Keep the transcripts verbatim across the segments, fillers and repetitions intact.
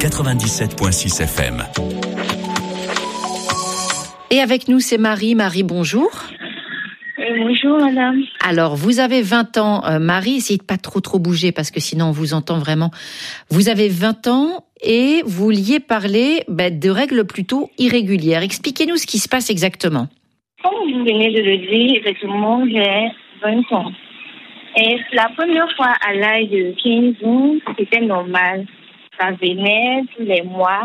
quatre-vingt-dix-sept virgule six F M. Et avec nous, c'est Marie. Marie, bonjour. Bonjour madame. Alors, vous avez vingt ans, euh, Marie, essayez de pas trop trop bouger parce que sinon on vous entend vraiment. Vous avez vingt ans et vous vouliez parler ben, de règles plutôt irrégulières. Expliquez-nous ce qui se passe exactement. Comme vous venez de le dire, effectivement, j'ai vingt ans. Et la première fois à l'âge de quinze ans, c'était normal. Ça venait tous les mois,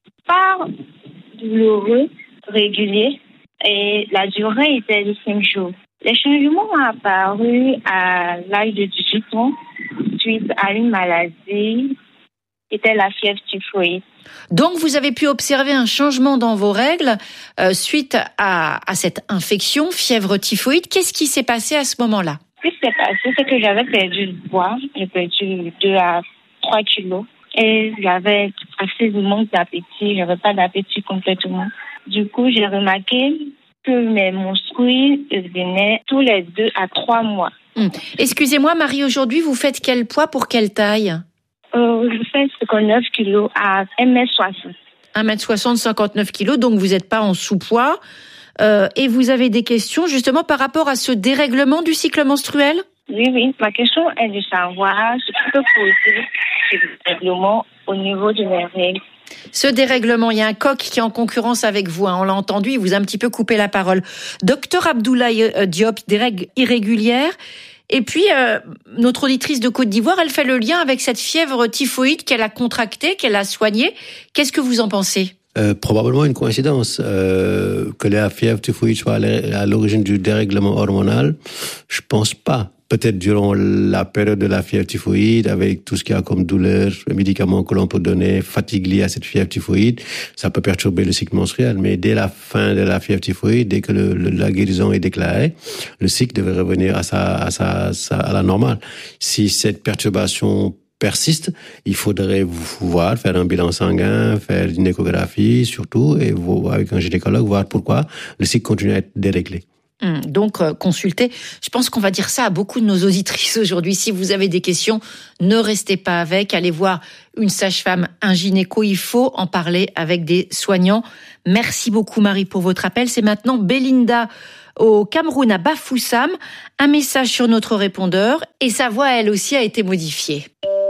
pas douloureux, régulier. Et la durée était de cinq jours. Les changements ont apparu à l'âge de dix-huit ans suite à une maladie, c'était la fièvre typhoïde. Donc, vous avez pu observer un changement dans vos règles euh, suite à, à cette infection, fièvre typhoïde. Qu'est-ce qui s'est passé à ce moment-là? Ce qui s'est passé, c'est que j'avais perdu le poids. J'ai perdu deux à trois kilos. Et j'avais assez de manque d'appétit. J'avais pas d'appétit complètement. Du coup, j'ai remarqué que mes menstrues venaient tous les deux à trois mois. Hum. Excusez-moi, Marie, aujourd'hui, vous faites quel poids pour quelle taille? euh, Je fais cinquante-neuf kilos à un mètre soixante. un mètre soixante, cinquante-neuf kilos, donc vous n'êtes pas en sous-poids. Euh, et vous avez des questions justement par rapport à ce dérèglement du cycle menstruel? Oui, oui. Ma question est de savoir ce qui peut poser ce dérèglement au niveau de mes règles. Ce dérèglement, il y a un coq qui est en concurrence avec vous, hein, on l'a entendu, il vous a un petit peu coupé la parole. Docteur Abdoulaye Diop, des règles irrégulières. Et puis, euh, notre auditrice de Côte d'Ivoire, elle fait le lien avec cette fièvre typhoïde qu'elle a contractée, qu'elle a soignée. Qu'est-ce que vous en pensez? Euh, probablement une coïncidence. Euh, que la fièvre typhoïde soit à l'origine du dérèglement hormonal, je pense pas. Peut-être durant la période de la fièvre typhoïde, avec tout ce qu'il y a comme douleur, médicaments que l'on peut donner, fatigue liée à cette fièvre typhoïde, ça peut perturber le cycle menstruel. Mais dès la fin de la fièvre typhoïde, dès que le, le, la guérison est déclarée, le cycle devrait revenir à sa, à sa, sa à la normale. Si cette perturbation persiste, il faudrait voir, faire un bilan sanguin, faire une échographie surtout, et voir avec un gynécologue, voir pourquoi le cycle continue à être déréglé. Donc, euh, consultez. Je pense qu'on va dire ça à beaucoup de nos auditrices aujourd'hui. Si vous avez des questions, ne restez pas avec. Allez voir une sage-femme, un gynéco. Il faut en parler avec des soignants. Merci beaucoup, Marie, pour votre appel. C'est maintenant Belinda au Cameroun, à Bafoussam. Un message sur notre répondeur et sa voix, elle aussi, a été modifiée.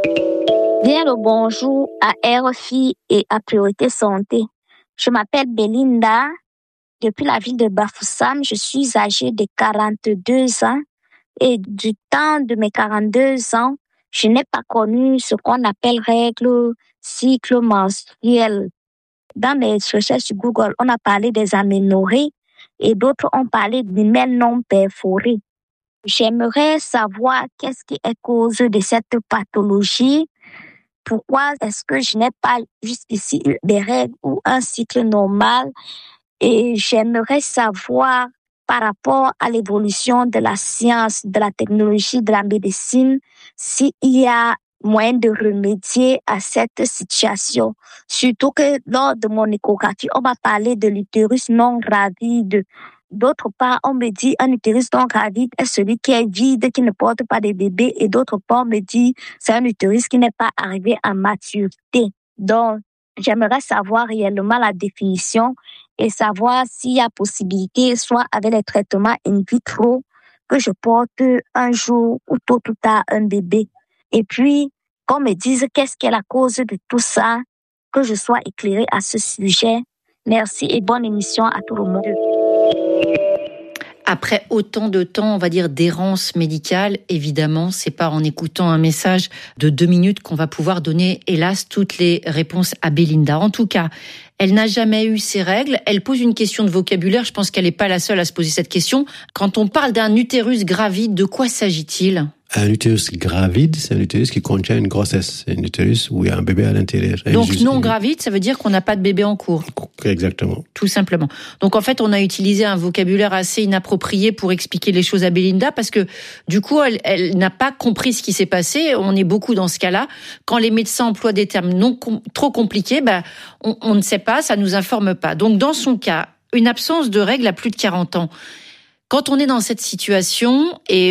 Bien le bonjour à R F I et à Priorité Santé. Je m'appelle Belinda. Depuis la ville de Bafoussam, je suis âgée de quarante-deux ans et du temps de mes quarante-deux ans, je n'ai pas connu ce qu'on appelle règles cycle menstruel. Dans mes recherches sur Google, on a parlé des aménorrhées et d'autres ont parlé d'hymen non perforés. J'aimerais savoir qu'est-ce qui est cause de cette pathologie. Pourquoi est-ce que je n'ai pas jusqu'ici des règles ou un cycle normal? Et j'aimerais savoir, par rapport à l'évolution de la science, de la technologie, de la médecine, s'il y a moyen de remédier à cette situation. Surtout que lors de mon échographie, on m'a parlé de l'utérus non gravide. D'autre part, on me dit un utérus non gravide est celui qui est vide, qui ne porte pas de bébé. Et d'autre part, on me dit c'est un utérus qui n'est pas arrivé à maturité. Donc, j'aimerais savoir réellement la définition et savoir s'il y a possibilité, soit avec les traitements in vitro, que je porte un jour ou tôt ou tard un bébé. Et puis, qu'on me dise qu'est-ce qui est la cause de tout ça, que je sois éclairée à ce sujet. Merci et bonne émission à tout le monde. Après autant de temps, on va dire, d'errance médicale, évidemment, c'est pas en écoutant un message de deux minutes qu'on va pouvoir donner, hélas, toutes les réponses à Belinda. En tout cas, elle n'a jamais eu ses règles. Elle pose une question de vocabulaire. Je pense qu'elle n'est pas la seule à se poser cette question. Quand on parle d'un utérus gravide, de quoi s'agit-il ? Un utérus gravide, c'est un utérus qui contient une grossesse. C'est un utérus où il y a un bébé à l'intérieur. Donc juste... non gravide, ça veut dire qu'on n'a pas de bébé en cours. Exactement. Tout simplement. Donc en fait, on a utilisé un vocabulaire assez inapproprié pour expliquer les choses à Belinda parce que du coup, elle, elle n'a pas compris ce qui s'est passé. On est beaucoup dans ce cas-là. Quand les médecins emploient des termes non com- trop compliqués, ben, on, on ne sait pas, ça nous informe pas. Donc dans son cas, une absence de règles à plus de quarante ans. Quand on est dans cette situation et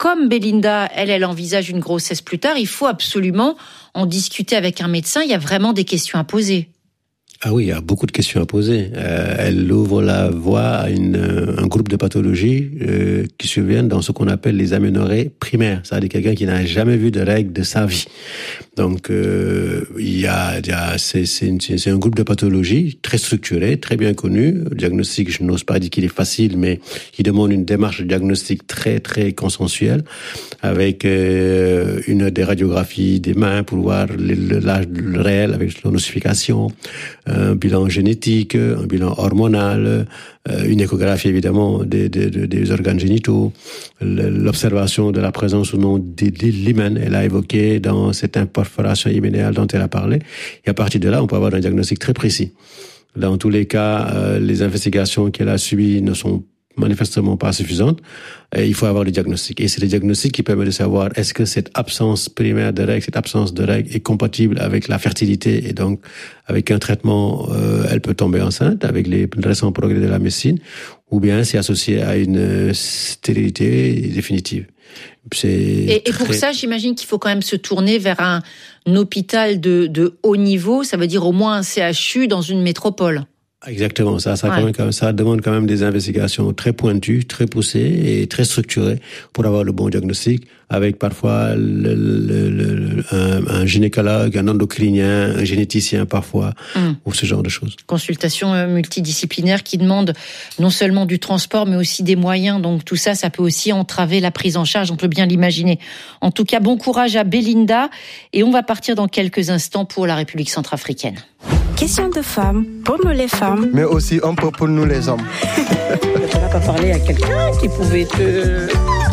comme Belinda, elle, elle envisage une grossesse plus tard, il faut absolument en discuter avec un médecin. Il y a vraiment des questions à poser. Ah oui, il y a beaucoup de questions à poser. Euh, elle ouvre la voie à une, un groupe de pathologies euh, qui surviennent dans ce qu'on appelle les aménorrhées primaires, c'est-à-dire quelqu'un qui n'a jamais vu de règles de sa vie. Donc, euh, il y a, il y a c'est, c'est, une, c'est un groupe de pathologies très structuré, très bien connu. Le diagnostic, je n'ose pas dire qu'il est facile, mais il demande une démarche de diagnostic très, très consensuelle, avec euh, une des radiographies des mains pour voir l'âge réel avec l'ossification, un bilan génétique, un bilan hormonal, une échographie évidemment des, des, des organes génitaux, l'observation de la présence ou non de l'hymen, elle a évoqué dans cette imperforation hyménéale dont elle a parlé. Et à partir de là, on peut avoir un diagnostic très précis. Dans tous les cas, les investigations qu'elle a subies ne sont manifestement pas suffisante. Et il faut avoir le diagnostic. Et c'est le diagnostic qui permet de savoir est-ce que cette absence primaire de règles, cette absence de règles est compatible avec la fertilité et donc avec un traitement, euh, elle peut tomber enceinte avec les récents progrès de la médecine, ou bien c'est associé à une stérilité définitive. C'est et, très... et pour ça, j'imagine qu'il faut quand même se tourner vers un, un hôpital de, de haut niveau, ça veut dire au moins un C H U dans une métropole. Exactement, ça, ça, ouais. quand même, ça demande quand même des investigations très pointues, très poussées et très structurées pour avoir le bon diagnostic, avec parfois le, le, le, un, un gynécologue, un endocrinien, un généticien parfois, mmh. ou ce genre de choses. Consultation multidisciplinaire qui demande non seulement du transport, mais aussi des moyens. Donc tout ça, ça peut aussi entraver la prise en charge, on peut bien l'imaginer. En tout cas, bon courage à Belinda, et on va partir dans quelques instants pour la République centrafricaine. Question de femmes, pour nous les femmes. Mais aussi un peu pour nous les hommes. Tu n'as pas parlé à quelqu'un qui pouvait te...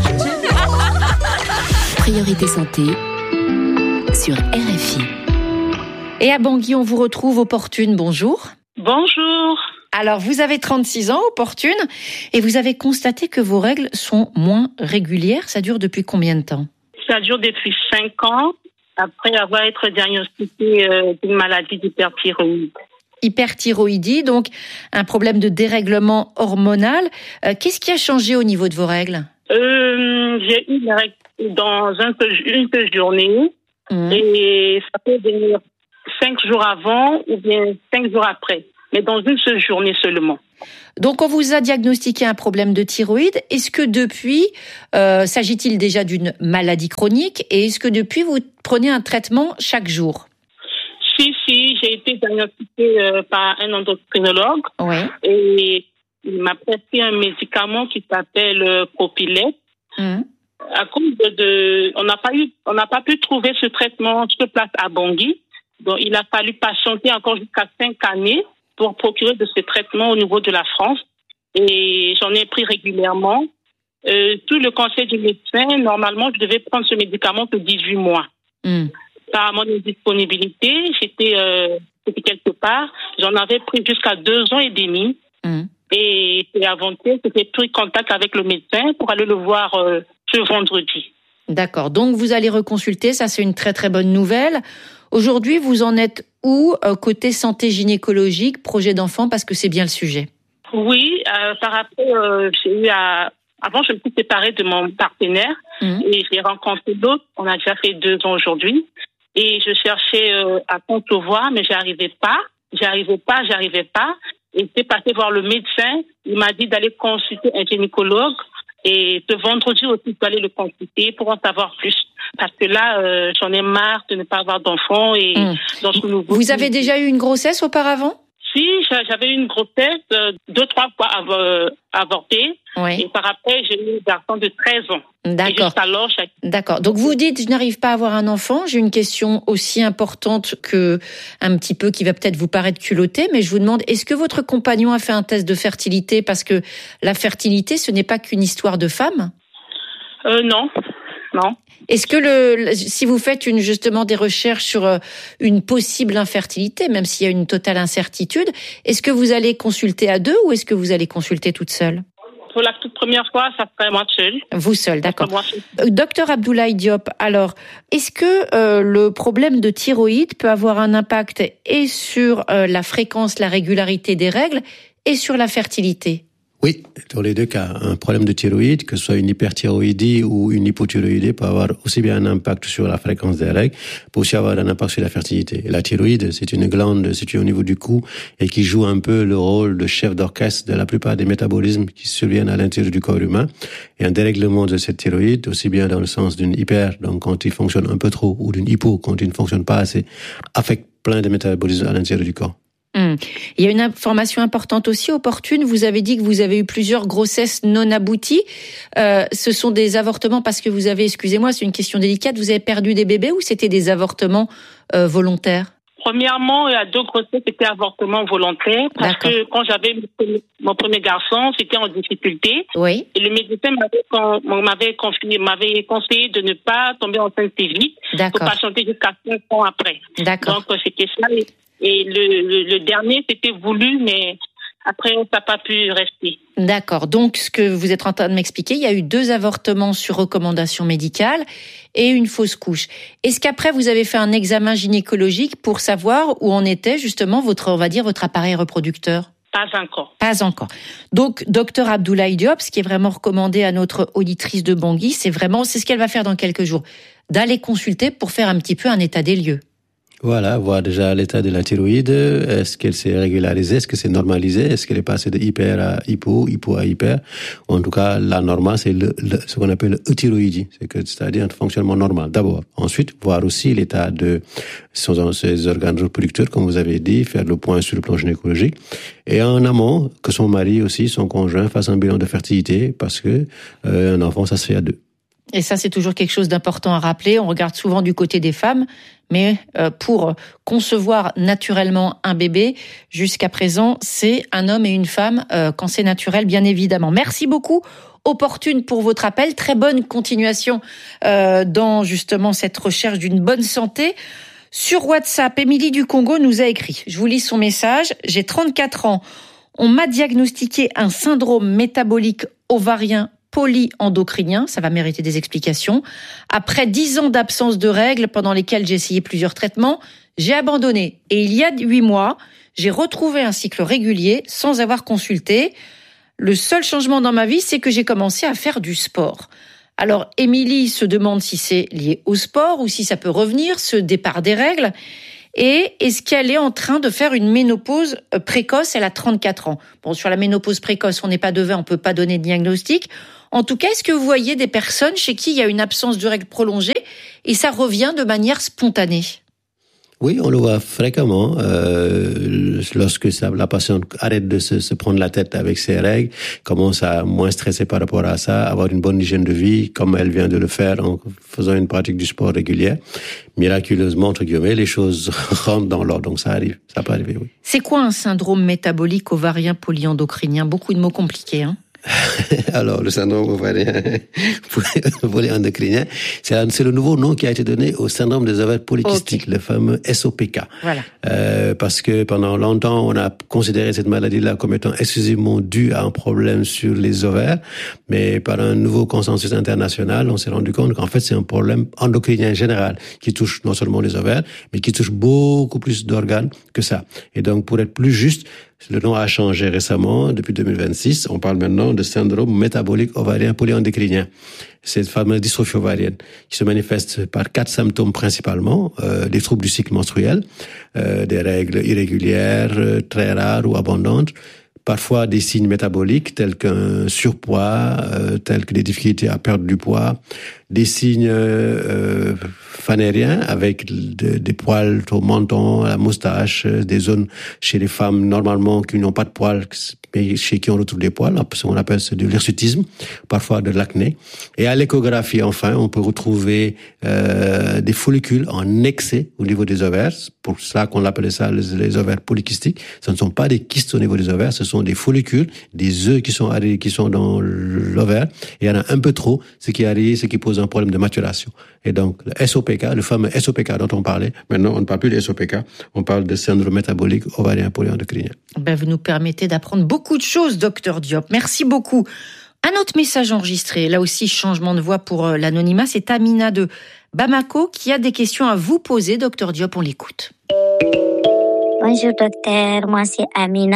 Priorité santé sur R F I. Et à Bangui, on vous retrouve Opportune. Bonjour. Bonjour. Alors, vous avez trente-six ans, Opportune, et vous avez constaté que vos règles sont moins régulières. Ça dure depuis combien de temps ? Ça dure depuis cinq ans. Après avoir été diagnostiquée euh, d'une maladie d'hyperthyroïde. Hyperthyroïdie, donc un problème de dérèglement hormonal. Euh, qu'est-ce qui a changé au niveau de vos règles ? euh, J'ai eu les règles dans un, une seule journée mmh. et ça peut venir cinq jours avant ou bien cinq jours après, mais dans une seule journée seulement. Donc, on vous a diagnostiqué un problème de thyroïde. Est-ce que depuis, euh, s'agit-il déjà d'une maladie chronique et est-ce que depuis, vous prenez un traitement chaque jour ? Si, si, j'ai été diagnostiquée euh, par un endocrinologue oui. et il m'a prescrit un médicament qui s'appelle euh, Prophylax. Mmh. À cause de, de on n'a pas eu, on n'a pas pu trouver ce traitement sur place à Bangui, donc il a fallu patienter encore jusqu'à cinq années pour procurer de ces traitements au niveau de la France. Et j'en ai pris régulièrement. Euh, tout le conseil du médecin, normalement, je devais prendre ce médicament pour dix-huit mois. Mm. Par mon indisponibilité, j'étais, euh, j'étais quelque part. J'en avais pris jusqu'à deux ans et demi. Mm. Et c'est avant-hier que j'ai pris contact avec le médecin pour aller le voir euh, ce vendredi. D'accord. Donc, vous allez reconsulter. Ça, c'est une très, très bonne nouvelle. Aujourd'hui, vous en êtes où euh, côté santé gynécologique, projet d'enfant, parce que c'est bien le sujet? Oui, euh, par rapport, euh, j'ai eu à... Avant, je me suis séparée de mon partenaire mmh. et j'ai rencontré d'autres. On a déjà fait deux ans aujourd'hui. Et je cherchais euh, à concevoir, mais j'arrivais pas. J'arrivais pas, j'arrivais pas. Et j'ai passé voir le médecin. Il m'a dit d'aller consulter un gynécologue. Et ce vendredi aussi, je dois aller le consulter pour en savoir plus. Parce que là, euh, j'en ai marre de ne pas avoir d'enfants. Et mmh. dans ce nouveau Vous avez déjà eu une grossesse auparavant? Si, j'avais eu une grossesse, euh, deux, trois fois av- avortée. Oui. Et par après, j'ai eu un garçon de treize ans. D'accord. Et alors, chaque... D'accord. Donc vous dites, je n'arrive pas à avoir un enfant. J'ai une question aussi importante que un petit peu qui va peut-être vous paraître culottée, mais je vous demande, est-ce que votre compagnon a fait un test de fertilité? Parce que la fertilité, ce n'est pas qu'une histoire de femme. Euh, non. Non. Est-ce que le, si vous faites une, justement des recherches sur une possible infertilité, même s'il y a une totale incertitude, est-ce que vous allez consulter à deux ou est-ce que vous allez consulter toute seule? Pour la toute première fois, ça serait moi seule. Vous seule, d'accord. Moi seule. Docteur Abdoulaye Diop, alors, est-ce que euh, le problème de thyroïde peut avoir un impact et sur euh, la fréquence, la régularité des règles et sur la fertilité? Oui, dans les deux cas, un problème de thyroïde, que ce soit une hyperthyroïdie ou une hypothyroïdie, peut avoir aussi bien un impact sur la fréquence des règles, peut aussi avoir un impact sur la fertilité. Et la thyroïde, c'est une glande située au niveau du cou et qui joue un peu le rôle de chef d'orchestre de la plupart des métabolismes qui surviennent à l'intérieur du corps humain. Et un dérèglement de cette thyroïde, aussi bien dans le sens d'une hyper, donc quand il fonctionne un peu trop, ou d'une hypo, quand il ne fonctionne pas assez, affecte plein de métabolismes à l'intérieur du corps. Hum. Il y a une information importante aussi, opportune. Vous avez dit que vous avez eu plusieurs grossesses non abouties. Euh, ce sont des avortements parce que vous avez, excusez-moi, c'est une question délicate, vous avez perdu des bébés ou c'était des avortements euh, volontaires? Premièrement, il y a deux grossesses, c'était avortement volontaire parce D'accord. que quand j'avais mon premier garçon, j'étais en difficulté. Oui. Et le médecin m'avait, m'avait, confié, m'avait conseillé de ne pas tomber enceinte si vite. D'accord. De ne pas chanter jusqu'à cinq ans après. D'accord. Donc, c'était ça. Et le, le, le dernier, c'était voulu, mais après, ça n'a pas pu rester. D'accord. Donc, ce que vous êtes en train de m'expliquer, il y a eu deux avortements sur recommandation médicale et une fausse couche. Est-ce qu'après, vous avez fait un examen gynécologique pour savoir où en était justement votre, on va dire, votre appareil reproducteur? Pas encore. Pas encore. Donc, docteur Abdoulaye Diop, ce qui est vraiment recommandé à notre auditrice de Bangui, c'est vraiment, c'est ce qu'elle va faire dans quelques jours, d'aller consulter pour faire un petit peu un état des lieux. Voilà, voir déjà l'état de la thyroïde. Est-ce qu'elle s'est régularisée? Est-ce que c'est normalisé? Est-ce qu'elle est passée de hyper à hypo, hypo à hyper? En tout cas, la normale, c'est le, le, ce qu'on appelle le euthyroïdie. C'est que, c'est-à-dire un fonctionnement normal. D'abord. Ensuite, voir aussi l'état de ses organes reproducteurs, comme vous avez dit, faire le point sur le plan gynécologique. Et en amont, que son mari aussi, son conjoint, fasse un bilan de fertilité, parce que, euh, un enfant, ça se fait à deux. Et ça, c'est toujours quelque chose d'important à rappeler. On regarde souvent du côté des femmes, mais pour concevoir naturellement un bébé, jusqu'à présent, c'est un homme et une femme quand c'est naturel, bien évidemment. Merci beaucoup, opportune, pour votre appel. Très bonne continuation dans justement cette recherche d'une bonne santé. Sur WhatsApp, Émilie du Congo nous a écrit. Je vous lis son message. J'ai trente-quatre ans. On m'a diagnostiqué un syndrome métabolique ovarien polyendocrinien, ça va mériter des explications. Après dix ans d'absence de règles pendant lesquelles j'ai essayé plusieurs traitements, j'ai abandonné. Et il y a huit mois, j'ai retrouvé un cycle régulier sans avoir consulté. Le seul changement dans ma vie, c'est que j'ai commencé à faire du sport. Alors, Émilie se demande si c'est lié au sport ou si ça peut revenir, ce départ des règles. Et est-ce qu'elle est en train de faire une ménopause précoce? Elle a trente-quatre ans. Bon, sur la ménopause précoce, on n'est pas devin, on peut pas donner de diagnostic. En tout cas, est-ce que vous voyez des personnes chez qui il y a une absence de règles prolongée et ça revient de manière spontanée? Oui, on le voit fréquemment euh, lorsque ça, la patiente arrête de se, se prendre la tête avec ses règles, commence à moins stresser par rapport à ça, avoir une bonne hygiène de vie, comme elle vient de le faire en faisant une pratique du sport régulière. Miraculeusement, entre guillemets, les choses rentrent dans l'ordre, donc ça arrive, ça peut arriver, oui. C'est quoi un syndrome métabolique ovarien polyendocrinien? Beaucoup de mots compliqués, hein? Alors, le syndrome ovarien polyendocrinien, c'est, c'est le nouveau nom qui a été donné au syndrome des ovaires polykystiques, okay. Le fameux S O P K. Voilà. Euh, parce que pendant longtemps, on a considéré cette maladie-là comme étant exclusivement due à un problème sur les ovaires, mais par un nouveau consensus international, on s'est rendu compte qu'en fait, c'est un problème endocrinien général qui touche non seulement les ovaires, mais qui touche beaucoup plus d'organes que ça. Et donc, pour être plus juste, le nom a changé récemment, depuis deux mille vingt-six. On parle maintenant de syndrome métabolique ovarien polyendocrinien. Cette fameuse dystrophie ovarienne qui se manifeste par quatre symptômes principalement, euh, des troubles du cycle menstruel, euh, des règles irrégulières, euh, très rares ou abondantes, parfois des signes métaboliques tels qu'un surpoids, euh, tels que des difficultés à perdre du poids, des signes euh, fanériens avec de, des poils au menton, à la moustache, des zones chez les femmes normalement qui n'ont pas de poils, mais chez qui on retrouve des poils, on appelle ça de l'hirsutisme, parfois de l'acné. Et à l'échographie, enfin, on peut retrouver euh, des follicules en excès au niveau des ovaires. Pour ça qu'on appelle ça les, les ovaires polykystiques. Ce ne sont pas des kystes au niveau des ovaires, ce sont des follicules, des œufs qui sont qui sont dans l'ovaire. Et il y en a un peu trop, ce qui arrive, ce qui pose un problème de maturation. Et donc, le S O P K, le fameux S O P K dont on parlait, maintenant on ne parle plus de S O P K, on parle de syndrome métabolique ovarien polyendocrinien. Ben, vous nous permettez d'apprendre beaucoup de choses, docteur Diop. Merci beaucoup. Un autre message enregistré, là aussi changement de voix pour l'anonymat, c'est Amina de Bamako qui a des questions à vous poser. Docteur Diop, on l'écoute. Bonjour docteur, moi c'est Amina.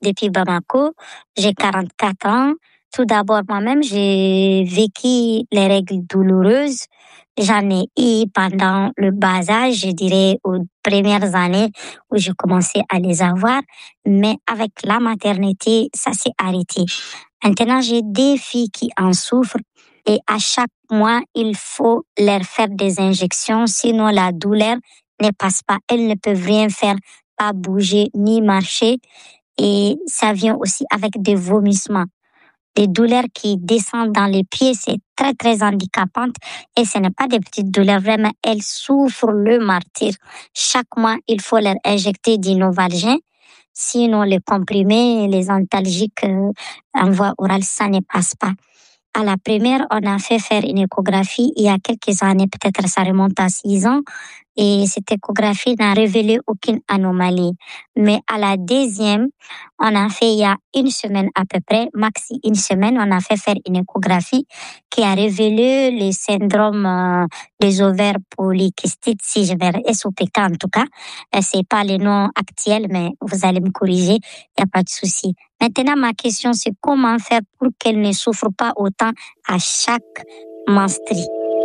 depuis Bamako. J'ai quarante-quatre ans. Tout d'abord, moi-même, j'ai vécu les règles douloureuses. J'en ai eu pendant le bas âge, je dirais aux premières années où je commençais à les avoir. Mais avec la maternité, ça s'est arrêté. Maintenant, j'ai des filles qui en souffrent et à chaque mois, il faut leur faire des injections, sinon la douleur ne passe pas. Elles ne peuvent rien faire, pas bouger ni marcher. Et ça vient aussi avec des vomissements. Des douleurs qui descendent dans les pieds, c'est très, très handicapant. Et ce n'est pas des petites douleurs, vraiment, elles souffrent le martyre. Chaque mois, il faut leur injecter du Novalgin. Sinon, les comprimés, les antalgiques euh, en voie orale, ça ne passe pas. À la première, on a fait faire une échographie il y a quelques années, peut-être ça remonte à six ans, et cette échographie n'a révélé aucune anomalie. Mais à la deuxième, on a fait il y a une semaine à peu près, maxi une semaine, on a fait faire une échographie qui a révélé le syndrome euh, des ovaires polykystiques, si je vais S O P K en tout cas. Euh, c'est pas le nom actuel, mais vous allez me corriger, il n'y a pas de souci. Maintenant, ma question, c'est comment faire pour qu'elle ne souffre pas autant à chaque menstrie.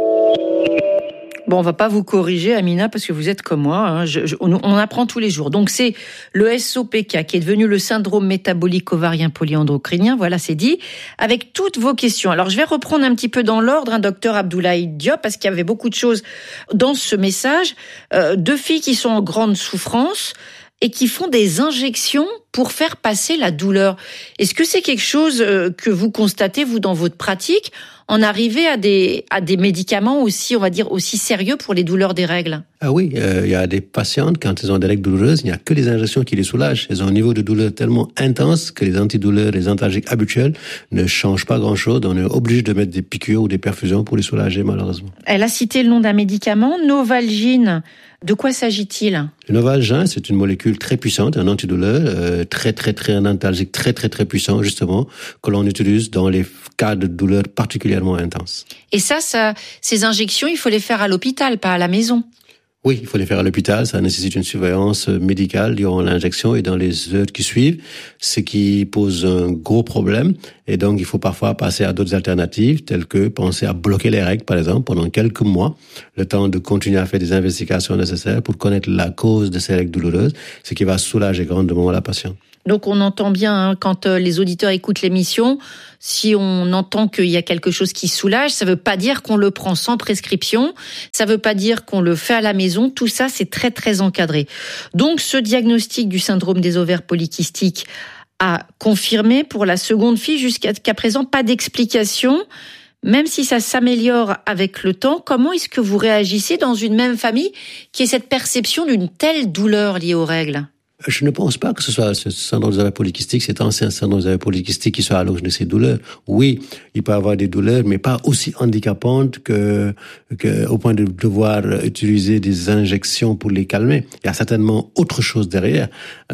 Bon, on va pas vous corriger, Amina, parce que vous êtes comme moi. Hein. Je, je, on, on apprend tous les jours. Donc, c'est le S O P K qui est devenu le syndrome métabolique ovarien polyendocrinien. Voilà, c'est dit. Avec toutes vos questions. Alors, je vais reprendre un petit peu dans l'ordre, hein, docteur Abdoulaye Diop, parce qu'il y avait beaucoup de choses dans ce message. Euh, deux filles qui sont en grande souffrance et qui font des injections pour faire passer la douleur. Est-ce que c'est quelque chose que vous constatez, vous, dans votre pratique, en arriver à des, à des médicaments aussi, on va dire, aussi sérieux pour les douleurs des règles? Ah oui, euh, il y a des patientes, quand elles ont des règles douloureuses, il n'y a que les injections qui les soulagent. Elles ont un niveau de douleur tellement intense que les antidouleurs, les antalgiques habituels ne changent pas grand-chose. On est obligé de mettre des piqûres ou des perfusions pour les soulager, malheureusement. Elle a cité le nom d'un médicament, Novalgin. De quoi s'agit-il? Le Novalgin, c'est une molécule très puissante, un antidouleur, euh, très, très, très, un antalgique très, très, très puissant, justement, que l'on utilise dans les cas de douleur particulièrement intenses. Et ça, ça, ces injections, il faut les faire à l'hôpital, pas à la maison? Oui, il faut les faire à l'hôpital. Ça nécessite une surveillance médicale durant l'injection et dans les heures qui suivent, ce qui pose un gros problème. Et donc, il faut parfois passer à d'autres alternatives, telles que penser à bloquer les règles, par exemple, pendant quelques mois, le temps de continuer à faire des investigations nécessaires pour connaître la cause de ces règles douloureuses, ce qui va soulager grandement la patiente. Donc on entend bien, hein, quand les auditeurs écoutent l'émission, si on entend qu'il y a quelque chose qui soulage, ça ne veut pas dire qu'on le prend sans prescription, ça ne veut pas dire qu'on le fait à la maison, tout ça c'est très très encadré. Donc ce diagnostic du syndrome des ovaires polykystiques a confirmé pour la seconde fille, jusqu'à qu'à présent pas d'explication. Même si ça s'améliore avec le temps, comment est-ce que vous réagissez dans une même famille qui ait cette perception d'une telle douleur liée aux règles ? Je ne pense pas que ce soit ce syndrome des ovaires polykystiques, cet ancien syndrome des ovaires polykystiques qui soit à l'origine de ces douleurs. Oui, il peut y avoir des douleurs, mais pas aussi handicapantes que, que au point de devoir utiliser des injections pour les calmer. Il y a certainement autre chose derrière.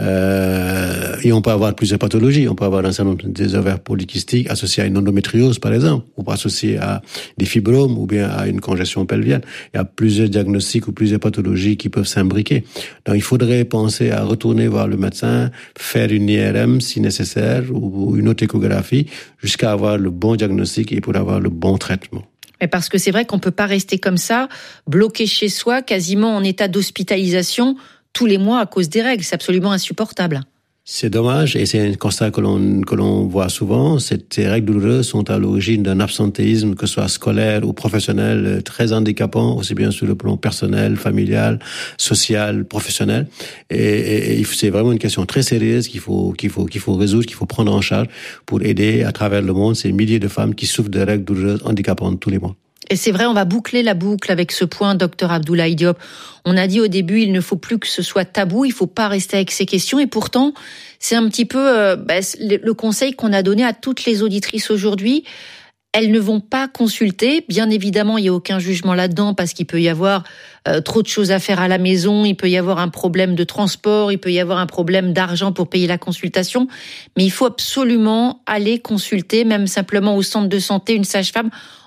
Euh, et on peut avoir plusieurs pathologies. On peut avoir un syndrome des ovaires polykystiques associé à une endométriose, par exemple, ou associé à des fibromes, ou bien à une congestion pelvienne. Il y a plusieurs diagnostics ou plusieurs pathologies qui peuvent s'imbriquer. Donc, il faudrait penser à retourner voir le médecin, faire une I R M si nécessaire ou une autre échographie jusqu'à avoir le bon diagnostic et pour avoir le bon traitement. Mais parce que c'est vrai qu'on peut pas rester comme ça, bloqué chez soi, quasiment en état d'hospitalisation tous les mois à cause des règles. C'est absolument insupportable. C'est dommage et c'est un constat que l'on, que l'on voit souvent. Ces règles douloureuses sont à l'origine d'un absentéisme, que ce soit scolaire ou professionnel, très handicapant, aussi bien sur le plan personnel, familial, social, professionnel. Et, et, et c'est vraiment une question très sérieuse qu'il faut, qu'il faut, qu'il faut résoudre, qu'il faut prendre en charge pour aider à travers le monde ces milliers de femmes qui souffrent de règles douloureuses handicapantes tous les mois. Et c'est vrai, on va boucler la boucle avec ce point, docteur Abdoulaye Diop. On a dit au début, il ne faut plus que ce soit tabou, il ne faut pas rester avec ces questions. Et pourtant, c'est un petit peu euh, bah, le conseil qu'on a donné à toutes les auditrices aujourd'hui. Elles ne vont pas consulter. Bien évidemment, il n'y a aucun jugement là-dedans parce qu'il peut y avoir euh, trop de choses à faire à la maison, il peut y avoir un problème de transport, il peut y avoir un problème d'argent pour payer la consultation. Mais il faut absolument aller consulter, même simplement au centre de santé, une sage-femme,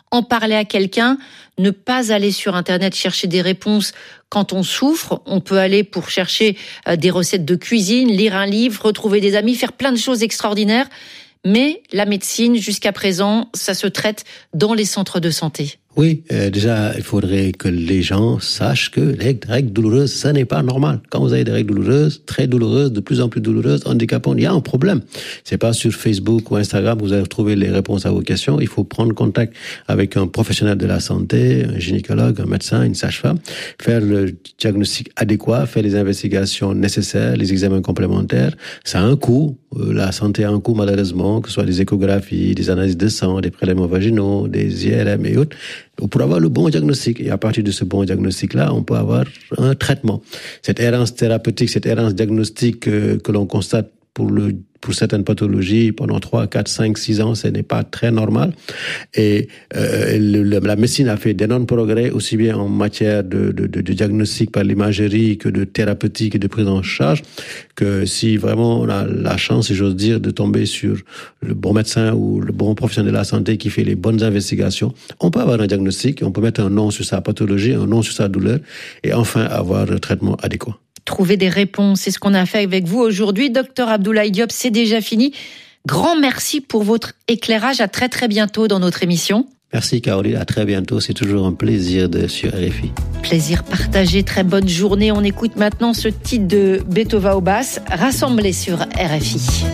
en parler à quelqu'un, ne pas aller sur Internet chercher des réponses quand on souffre. On peut aller pour chercher des recettes de cuisine, lire un livre, retrouver des amis, faire plein de choses extraordinaires. Mais la médecine, jusqu'à présent, ça se traite dans les centres de santé. Oui, euh, déjà, il faudrait que les gens sachent que les règles douloureuses, ça n'est pas normal. Quand vous avez des règles douloureuses, très douloureuses, de plus en plus douloureuses, handicapantes, il y a un problème. C'est pas sur Facebook ou Instagram que vous allez trouver les réponses à vos questions. Il faut prendre contact avec un professionnel de la santé, un gynécologue, un médecin, une sage-femme, faire le diagnostic adéquat, faire les investigations nécessaires, les examens complémentaires. Ça a un coût. La santé a un coût, malheureusement, que ce soit des échographies, des analyses de sang, des prélèvements vaginaux, des I R M et autres, pour avoir le bon diagnostic. Et à partir de ce bon diagnostic-là, on peut avoir un traitement. Cette errance thérapeutique, cette errance diagnostique que, que l'on constate pour le pour certaines pathologies pendant trois, quatre, cinq, six ans, ce n'est pas très normal. Et euh, le, la médecine a fait d'énormes progrès, aussi bien en matière de, de, de, de diagnostic par l'imagerie que de thérapeutique et de prise en charge, que si vraiment on a la chance, si j'ose dire, de tomber sur le bon médecin ou le bon professionnel de la santé qui fait les bonnes investigations, on peut avoir un diagnostic, on peut mettre un nom sur sa pathologie, un nom sur sa douleur, et enfin avoir le traitement adéquat. Trouver des réponses, c'est ce qu'on a fait avec vous aujourd'hui. Docteur Abdoulaye Diop, c'est déjà fini. Grand merci pour votre éclairage. À très très bientôt dans notre émission. Merci Caroline, à très bientôt. C'est toujours un plaisir de sur R F I. Plaisir partagé, très bonne journée. On écoute maintenant ce titre de Beethoven au basse, rassemblé sur R F I.